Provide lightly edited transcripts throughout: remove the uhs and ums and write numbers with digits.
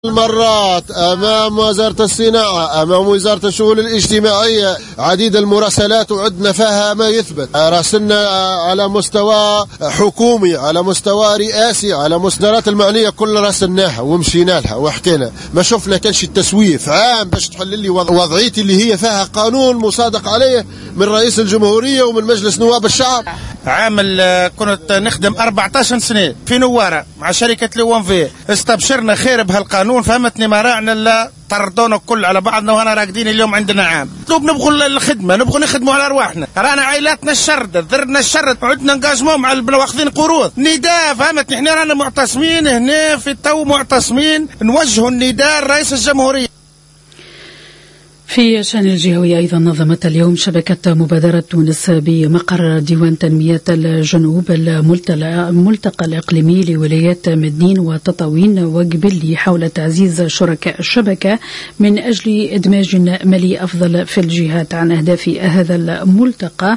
المرات أمام وزارة الصناعة، أمام وزارة الشؤون الاجتماعية، عديد المراسلات وعدنا فيها ما يثبت. راسلنا على مستوى حكومي، على مستوى رئاسي، على مصدرات المعنية كل راسلناها ومشينا لها وحكينا. ما شفنا كان شي تسويف عام باش تحل لي وضعيتي اللي هي فيها قانون مصادق عليه من رئيس الجمهورية ومن مجلس نواب الشعب. عامل كنت نخدم 14 سنة في نوارة مع شركة لوانفي، استبشرنا خير بهالقانون، فهمتني ما راعنا الا طردونا الكل على بعضنا، وانا راقدين اليوم عندنا عام. نبغوا الخدمة، نبغوا نخدموا على ارواحنا، رانا عائلاتنا الشردة، ذرنا الشرد، عندنا انقاجمون مع واخذين قروض، نداء فهمتني، احنا رانا معتصمين هنا في التو، معتصمين نوجهوا النداء لرئيس الجمهورية. في شأن الجهوية أيضا نظمت اليوم شبكة مبادرة تونس بمقر ديوان تنمية الجنوب الملتقى الإقليمي لولايات مدنين وتطاوين وقبلي حول تعزيز شركاء الشبكة من أجل إدماج مالي أفضل في الجهات. عن أهداف هذا الملتقى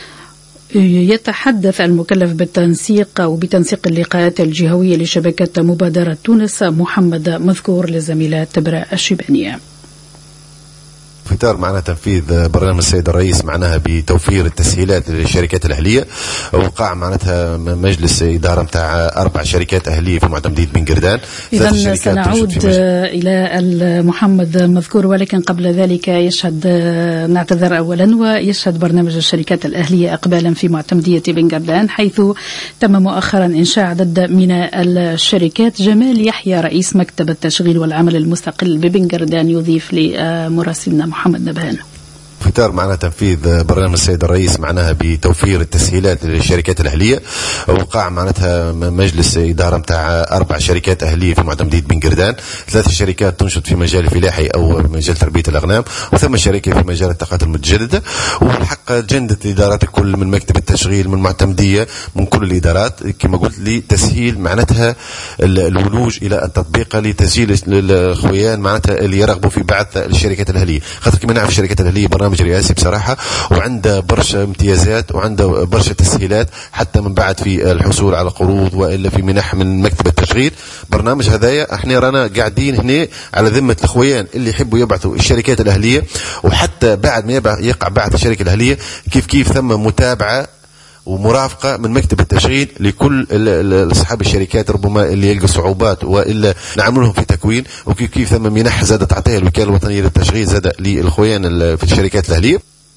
يتحدث المكلف بالتنسيق اللقاءات الجهوية لشبكة مبادرة تونس محمد مذكور للزميلة تبرع الشيبانية. في إطار معناها تنفيذ برنامج السيد الرئيس معناها بتوفير التسهيلات للشركات الأهلية، وقع معناتها مجلس إدارة متاع 4 شركات أهلية في معتمدية بن قردان. إذن سنعود إلى محمد مذكور، ولكن قبل ذلك يشهد نعتذر أولا ويشهد برنامج الشركات الأهلية إقبالا في معتمدية بن قردان، حيث تم مؤخرا إنشاء عدد من الشركات. جمال يحيى رئيس مكتب التشغيل والعمل المستقل ببن قردان يضيف لمراسلنا محمد نبهان. في إطار معناها تنفيذ برنامج السيد الرئيس معناها بتوفير التسهيلات للشركات الأهلية، وقع معناتها مجلس إدارة متاع 4 شركات أهلية في معتمدية بن قردان. 3 شركات تنشط في مجال الفلاحي أو مجال تربية الأغنام، و8 شركة في مجال الطاقات المتجددة. والحق جندت الإدارات الكل من مكتب التشغيل، من معتمدية، من كل الإدارات كما قلت لتسهيل معناتها الولوج إلى التطبيق لتسهيل الخويان معناتها اللي يرغبوا في بعث الشركات الأهلية. خاطر كما نعرف الشركات الأهلية برنامج رئاسي بصراحة، وعنده برشا امتيازات وعنده برشا تسهيلات حتى من بعد في الحصول على قروض وإلا في منح من مكتب التشغيل. برنامج هذايا احنا رانا قاعدين هنا على ذمة الخويان اللي يحبوا يبعثوا الشركات الأهلية، وحتى بعد ما يقع بعث الشركة الأهلية كيف ثم متابعة ومرافقة من مكتب التشغيل لكل أصحاب الشركات ربما اللي يلقى صعوبات وإلا نعملهم في تكوين، وكيف ثم منح زادة تعطيها الوكالة الوطنية للتشغيل زادة للخويان في الشركات الأهلية.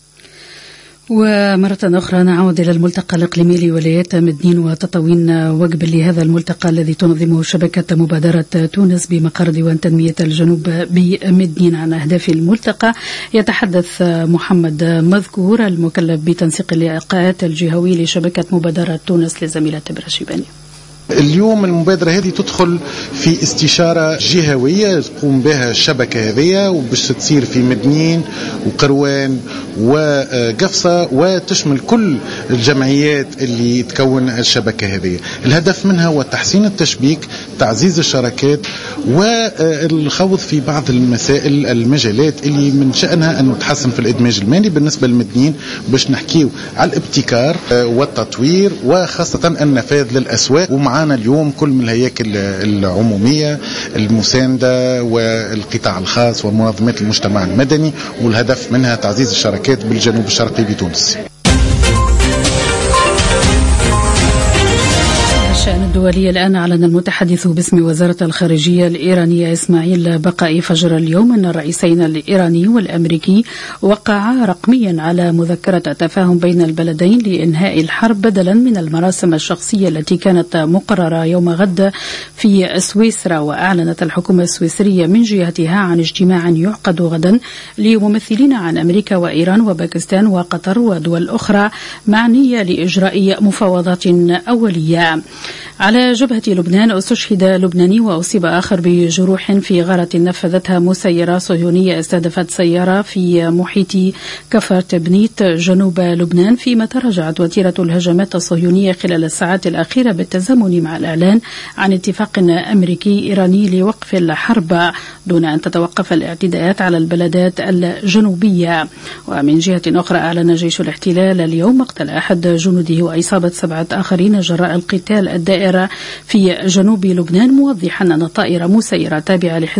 ومرة أخرى نعود إلى الملتقى الإقليمي لولايات مدنين وتطاوين وقبل لهذا الملتقى الذي تنظمه شبكة مبادرة تونس بمقر ديوان تنمية الجنوب بمدنين. عن أهداف الملتقى يتحدث محمد مذكور المكلف بتنسيق اللقاءات الجهوي لشبكة مبادرة تونس لزميلة تبرع الشيبانية. اليوم المبادرة هذه تدخل في استشارة جهوية تقوم بها الشبكة هذه، وباش تصير في مدنين وقروان وقفصة، وتشمل كل الجمعيات اللي تكون الشبكة هذه. الهدف منها هو تحسين التشبيك، تعزيز الشراكات، والخوض في بعض المسائل المجالات اللي من شأنها أنه تحسن في الإدماج المالي بالنسبة للمدنين، باش نحكيو على الابتكار والتطوير وخاصة النفاذ للأسواق. ومعانا اليوم كل من الهياكل العمومية المساندة والقطاع الخاص ومنظمات المجتمع المدني، والهدف منها تعزيز الشراكات بالجنوب الشرقي بتونس. الشأن الدولي الآن أعلن المتحدث باسم وزارة الخارجية الإيرانية إسماعيل بقائي فجر اليوم أن الرئيسين الإيراني والأمريكي وقعا رقميا على مذكرة تفاهم بين البلدين لإنهاء الحرب بدلا من المراسم الشخصية التي كانت مقررة يوم غد في سويسرا. وأعلنت الحكومة السويسرية من جهتها عن اجتماع يعقد غدا لممثلين عن أمريكا وإيران وباكستان وقطر ودول أخرى معنية لإجراء مفاوضات أولية. على جبهة لبنان استشهد لبناني وأصيب آخر بجروح في غارة نفذتها مسيرة صهيونية استهدفت سيارة في محيط كفر تبنيت جنوب لبنان، فيما تراجعت وتيرة الهجمات الصهيونية خلال الساعات الأخيرة بالتزامن مع الإعلان عن اتفاق أمريكي إيراني لوقف الحرب دون أن تتوقف الاعتداءات على البلدات الجنوبية. ومن جهة أخرى أعلن جيش الاحتلال اليوم مقتل أحد جنوده وإصابة 7 آخرين جراء القتال الدائر في جنوب لبنان، موضحا أن طائرة مسيرة تابعة